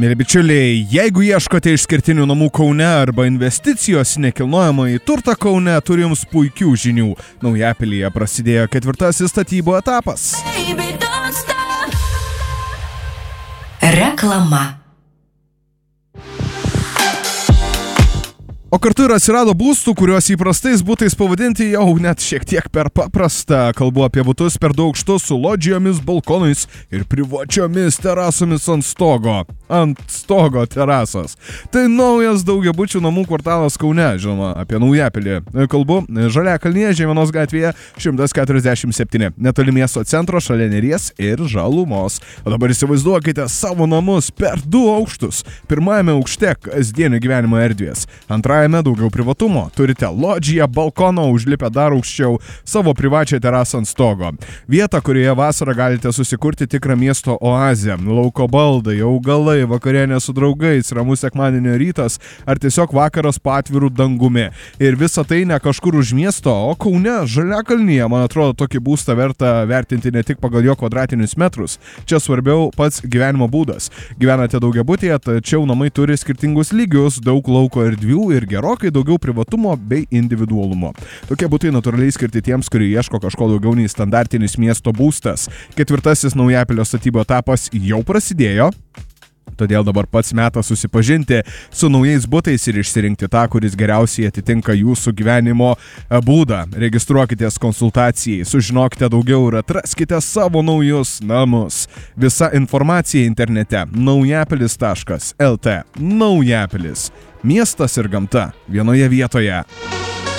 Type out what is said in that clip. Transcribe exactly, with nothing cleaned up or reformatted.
Mėly bičiuliai, jeigu ieškote išskirtinių namų Kaune arba investicijos nekilnojamąjį turtą Kaune, turi jums puikių žinių. Naujapilyje prasidėjo ketvirtasis statybų etapas. Reklama. O kartu ir atsirado būstų, kuriuos įprastais būtais pavadinti jau net šiek tiek per paprasta. Kalbu apie butus per daug aukštus su lodžijomis, balkonais ir privačiomis terasomis ant stogo. Ant stogo terasos. Tai naujas daugiabučių namų kvartalas Kaune, žinoma, apie Naujapilį. Kalbu Žaliakalnyje, Žeimenos gatvėje šimtas keturiasdešimt septyni. Netoli miesto centro, šalia Neries ir Žalumos. O dabar įsivaizduokite savo namus per du aukštus. Pirmajame aukšte kasdienio gyvenimo erdvės. Antrajame daugiau privatumo. Turite lodžiją, balkoną, užlipę dar aukščiau, savo privačią terasą ant stogo. Vietą, kurioje vasarą galite susikurti tikrą miesto oazę. Lauko baldai, augalai, vakarienė su draugais, ramus sekmadienio rytas ar tiesiog vakaras po atvirų dangumi. Ir visa tai ne kažkur už miesto, o Kaune, Žaliakalnyje. Man atrodo, tokį būstą verta vertinti ne tik pagal jo kvadratinius metrus. Čia svarbiau pats gyvenimo būdas. Gyvenate daugiabutyje, tačiau namai turi skirtingus lygius, daug lauko erdvių ir gerokai daugiau privatumo bei individualumo. Tokie butai natūraliai skirti tiems, kurie ieško kažko daugiau nei standartinis miesto būstas. Ketvirtasis Naujapilio statybų etapas jau prasidėjo. Todėl dabar pats metas susipažinti su naujais butais ir išsirinkti tą, kuris geriausiai atitinka jūsų gyvenimo būdą. Registruokitės konsultacijai, sužinokite daugiau ir atraskite savo naujus namus. Visa informacija internete naujapilis taškas el tė. Naujapilis. Miestas ir gamta vienoje vietoje.